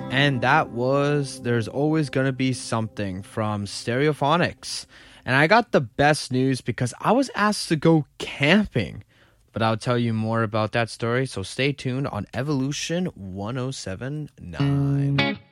And that was There's Always Gonna Be Something from Stereophonics. And I got the best news because I was asked to go camping. But I'll tell you more about that story, so stay tuned on Evolution 1079.